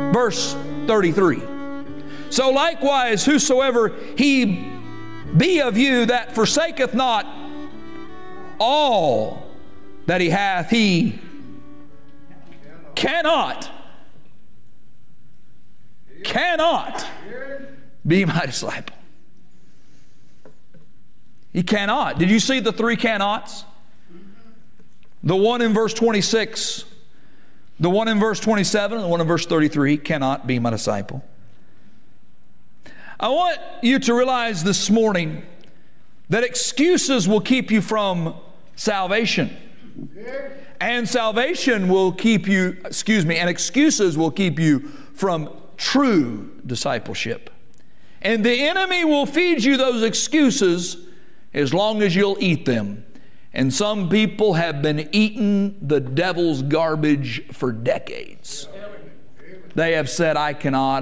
Verse 33. So likewise, whosoever he be of you that forsaketh not all that he hath, he cannot be my disciple. He cannot. Did you see the three cannots? The one in verse 26, the one in verse 27, and the one in verse 33 cannot be my disciple. I want you to realize this morning that excuses will keep you from salvation. And salvation will keep you, and excuses will keep you from true discipleship. And the enemy will feed you those excuses as long as you'll eat them. And some people have been eating the devil's garbage for decades. They have said, I cannot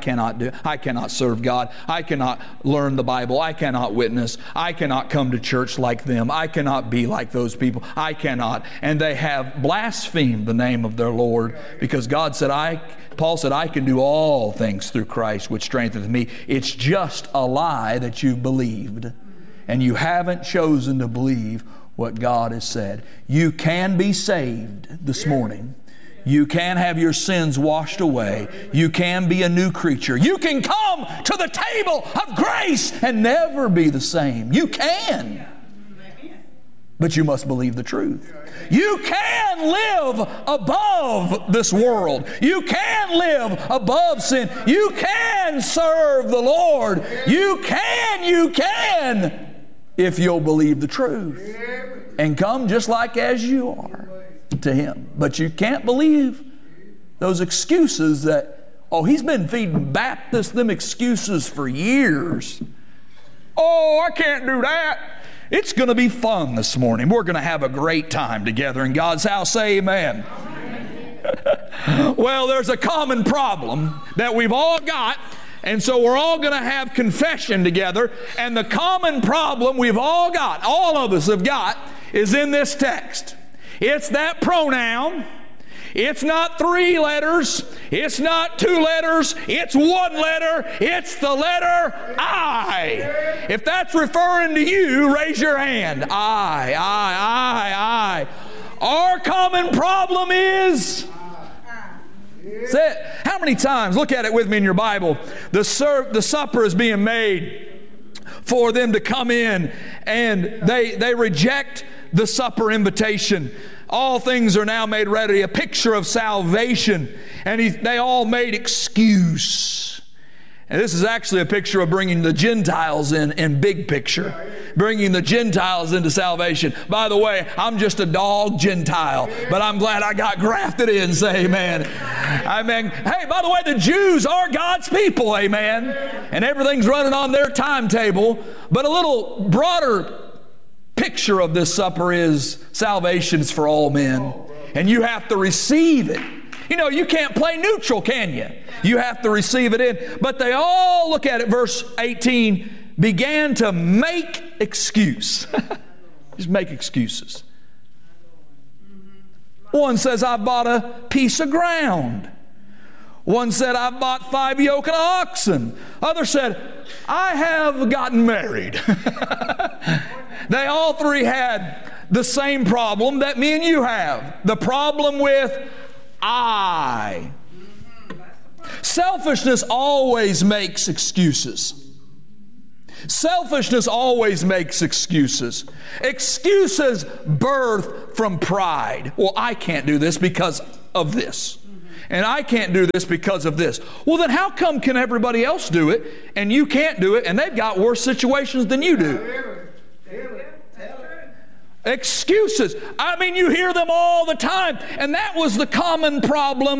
serve God. I cannot learn the Bible. I cannot witness. I cannot come to church like them. I cannot be like those people. I cannot. And they have blasphemed the name of their Lord, because God said, Paul said, I can do all things through Christ which strengtheneth me. It's just a lie that you believed, and you haven't chosen to believe what God has said. You can be saved this morning. You can have your sins washed away. You can be a new creature. You can come to the table of grace and never be the same. You can. But you must believe the truth. You can live above this world. You can live above sin. You can serve the Lord. You can, if you'll believe the truth and come just like as you are to Him. But you can't believe those excuses that, he's been feeding Baptists them excuses for years. I can't do that. It's going to be fun this morning. We're going to have a great time together in God's house. Say amen. Well, there's a common problem that we've all got, and so we're all going to have confession together. And the common problem we've all got, all of us have got, is in this text. It's that pronoun. It's not 3 letters. It's not 2 letters. It's 1 letter. It's the letter I. If that's referring to you, raise your hand. I. Our common problem is... Say it. How many times, look at it with me in your Bible, the supper is being made for them to come in, and they reject the supper invitation. All things are now made ready, a picture of salvation. And they all made excuse. And this is actually a picture of bringing the Gentiles in big picture. Bringing the Gentiles into salvation. By the way, I'm just a dog Gentile, but I'm glad I got grafted in. Say amen. Amen. Hey, by the way, the Jews are God's people. Amen. And everything's running on their timetable. But a little broader picture of this supper is salvation is for all men. And you have to receive it. You know, you can't play neutral, can you? You have to receive it in. But they all, look at it, verse 18, began to make excuse. Just make excuses. One says, I bought a piece of ground. One said, I bought 5 yoke of oxen. Other said, I have gotten married. They all 3 had the same problem that me and you have. The problem with I. Selfishness always makes excuses. Selfishness always makes excuses. Excuses birth from pride. Well, I can't do this because of this. And I can't do this because of this. Well, then how come can everybody else do it and you can't do it, and they've got worse situations than you do? Excuses. I mean, you hear them all the time. And that was the common problem